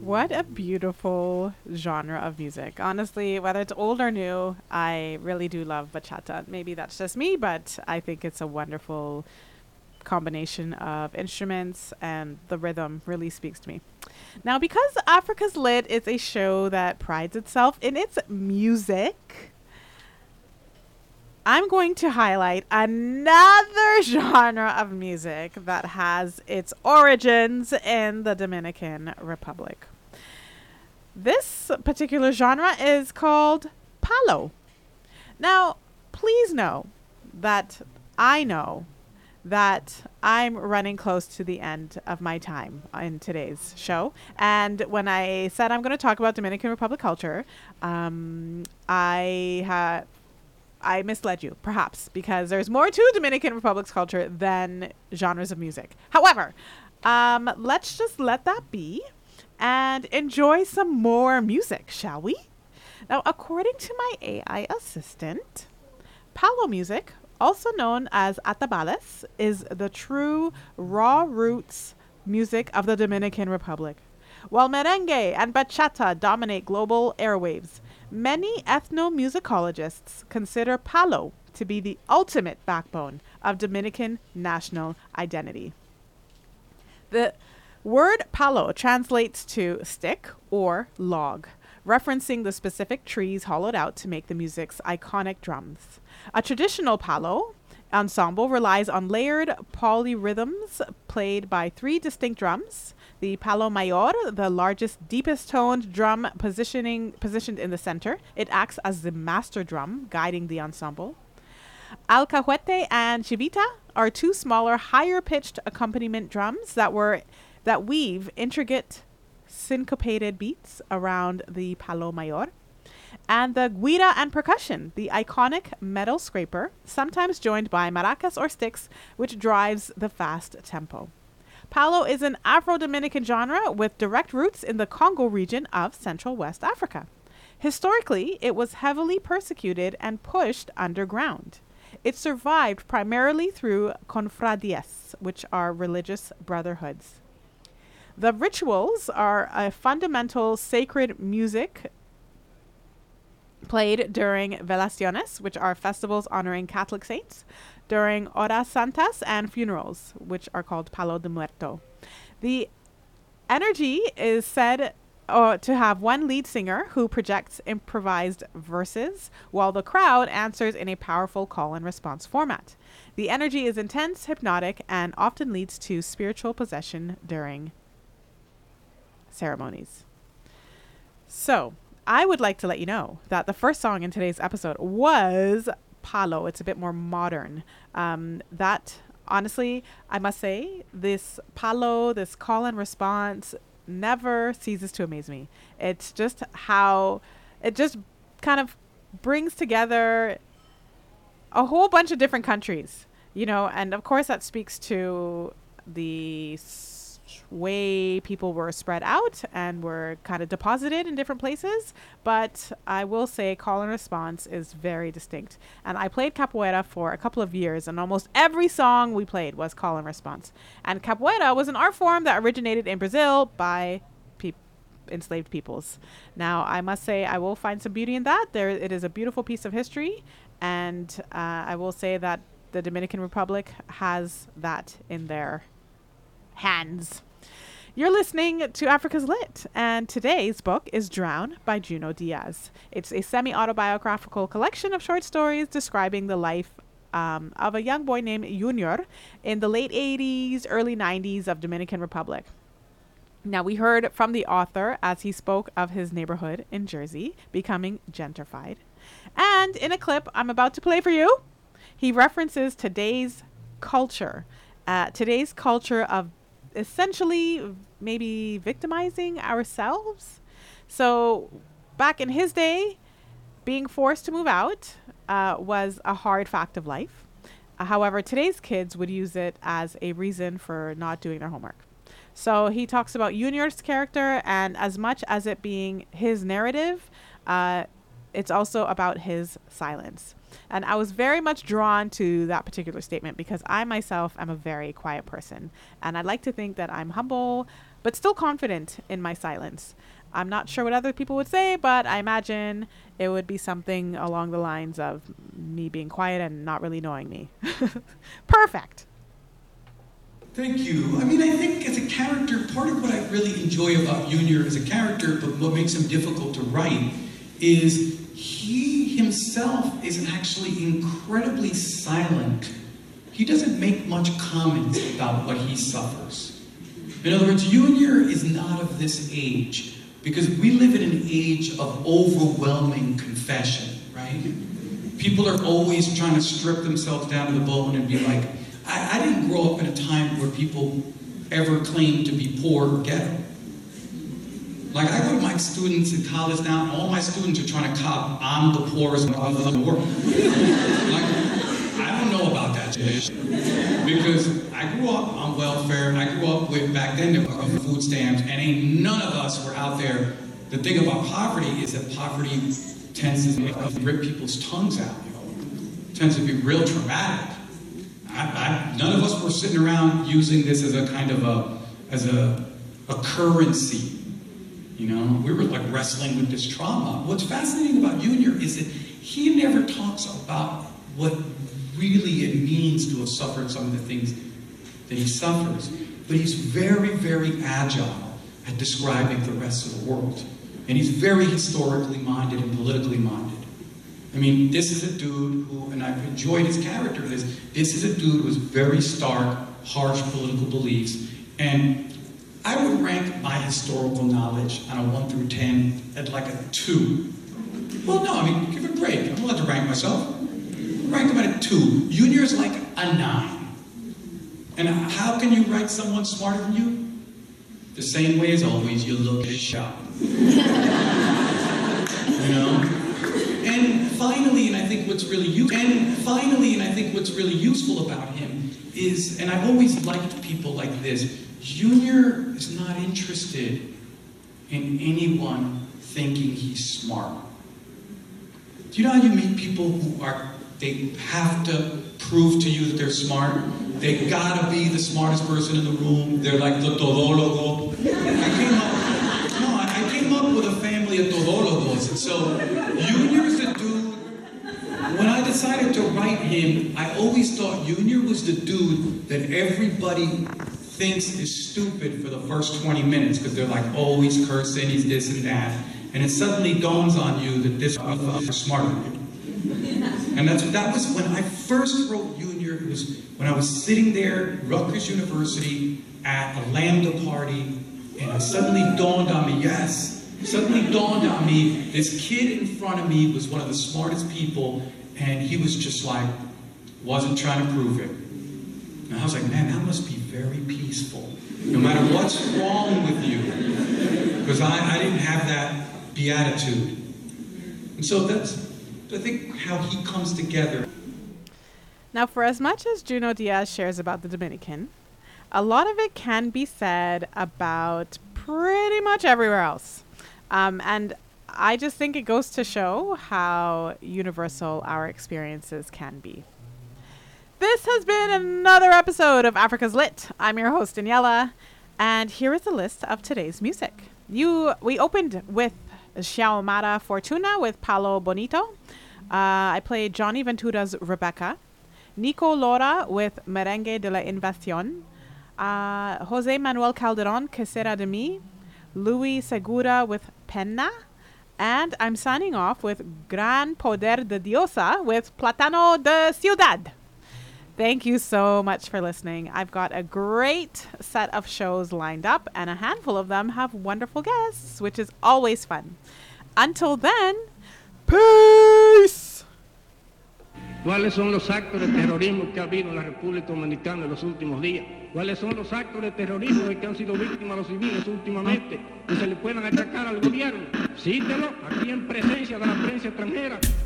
What a beautiful genre of music. Honestly, whether it's old or new, I really do love bachata. Maybe that's just me, but I think it's a wonderful combination of instruments and the rhythm really speaks to me. Now, because Africa's Lit is a show that prides itself in its music, I'm going to highlight another genre of music that has its origins in the Dominican Republic. This particular genre is called palo. Now, please that know that I'm running close to the end of my time in today's show. And when I said I'm going to talk about Dominican Republic culture, I misled you, perhaps, because there's more to Dominican Republic's culture than genres of music. However, let's just let that be and enjoy some more music, shall we? Now, according to my AI assistant, Palo music, also known as atabales, is the true raw roots music of the Dominican Republic. While merengue and bachata dominate global airwaves, many ethnomusicologists consider palo to be the ultimate backbone of Dominican national identity. The word palo translates to stick or log, referencing the specific trees hollowed out to make the music's iconic drums. A traditional palo ensemble relies on layered polyrhythms played by three distinct drums. The palo mayor, the largest, deepest toned drum positioned in the center. It acts as the master drum, guiding the ensemble. Alcahuete and chivita are two smaller, higher pitched accompaniment drums that weave intricate syncopated beats around the palo mayor. And the guira and percussion, the iconic metal scraper, sometimes joined by maracas or sticks, which drives the fast tempo. Palo is an Afro-Dominican genre with direct roots in the Congo region of Central West Africa. Historically, it was heavily persecuted and pushed underground. It survived primarily through confradias, which are religious brotherhoods. The rituals are a fundamental sacred music played during velaciones, which are festivals honoring Catholic saints, during horas santas and funerals, which are called palo de muerto. The energy is said to have one lead singer who projects improvised verses, while the crowd answers in a powerful call and response format. The energy is intense, hypnotic, and often leads to spiritual possession during ceremonies. So, I would like to let you know that the first song in today's episode was Palo. It's a bit more modern. That, honestly, I must say, this Palo, this call and response, never ceases to amaze me. It's just how it just kind of brings together a whole bunch of different countries, and of course that speaks to the way people were spread out and were kind of deposited in different places. But I will say call and response is very distinct. And I played capoeira for a couple of years, and almost every song we played was call and response. And capoeira was an art form that originated in Brazil by enslaved peoples. Now, I must say I will find some beauty in that. It is a beautiful piece of history. And I will say that the Dominican Republic has that in their hands. You're listening to Africa's Lit, and today's book is Drown by Junot Diaz. It's a semi-autobiographical collection of short stories describing the life of a young boy named Junior in the late 80s, early 90s of Dominican Republic. Now, we heard from the author as he spoke of his neighborhood in Jersey becoming gentrified. And in a clip I'm about to play for you, he references today's culture of essentially maybe victimizing ourselves. So back in his day, being forced to move out was a hard fact of life. However, today's kids would use it as a reason for not doing their homework. So he talks about Junior's character, and as much as it being his narrative, it's also about his silence. And I was very much drawn to that particular statement because I myself am a very quiet person. And I'd like to think that I'm humble, but still confident in my silence. I'm not sure what other people would say, but I imagine it would be something along the lines of me being quiet and not really knowing me. Perfect. Thank you. I mean, I think as a character, part of what I really enjoy about Junior as a character, but what makes him difficult to write, is he himself is actually incredibly silent. He doesn't make much comment about what he suffers. In other words, Junior is not of this age, because we live in an age of overwhelming confession, right? People are always trying to strip themselves down to the bone and be like, I didn't grow up in a time where people ever claimed to be poor or ghetto. Like, I go to my students in college now, and all my students are trying to cop, I'm the poorest mother in the world. Like, I don't know about that shit. Because I grew up on welfare, I grew up with, back then, there were food stamps, and ain't none of us were out there. The thing about poverty is that poverty tends to rip people's tongues out. It tends to be real traumatic. None of us were sitting around using this as a kind of a currency. You know, we were like wrestling with this trauma. What's fascinating about Junior is that he never talks about what really it means to have suffered some of the things that he suffers. But he's very, very agile at describing the rest of the world. And he's very historically minded and politically minded. I mean, this is a dude who, and I've enjoyed his character, this is a dude with very stark, harsh political beliefs. And I would rank my historical knowledge on a 1 through 10 at like a 2. Well, no, I mean, give it a break. I'm allowed to rank myself. Rank him at a 2. Junior's like a 9. And how can you rank someone smarter than you? The same way as always, you look sharp. You know? And finally, and I think what's really useful about him is, and I've always liked people like this, Junior is not interested in anyone thinking he's smart. Do you know how you meet people who they have to prove to you that they're smart? They gotta be the smartest person in the room. They're like the todólogo. I came up with a family of todólogos, and so Junior's the dude. When I decided to write him, I always thought Junior was the dude that everybody thinks is stupid for the first 20 minutes, because they're like, oh, he's cursing, he's this and that. And it suddenly dawns on you that this motherfucker is smarter than you. And that was when I first wrote Junior. It was when I was sitting there at Rutgers University at a Lambda party, and it suddenly dawned on me, this kid in front of me was one of the smartest people, and he was just like, wasn't trying to prove it. And I was like, man, that must be very peaceful, no matter what's wrong with you, because I didn't have that beatitude. And so that's, I think, how he comes together. Now, for as much as Junot Diaz shares about the Dominican, a lot of it can be said about pretty much everywhere else. And I just think it goes to show how universal our experiences can be. This has been another episode of Africa's Lit. I'm your host, Daniela, and here is a list of today's music. We opened with Xiaomara Fortuna with Palo Bonito. I played Johnny Ventura's Rebecca. Nico Lora with Merengue de la Invasion. Jose Manuel Calderon, Que Sera de Mi. Luis Segura with Penna. And I'm signing off with Gran Poder de Diosa with Platano de Ciudad. Thank you so much for listening. I've got a great set of shows lined up, and a handful of them have wonderful guests, which is always fun. Until then, peace! ¿Cuáles son los actos de terrorismo que ha habido en la República Dominicana en los últimos días? ¿Cuáles son los actos de terrorismo de que han sido víctimas los civiles últimamente que se le puedan achacar al gobierno? Cítelo aquí en presencia de la prensa extranjera.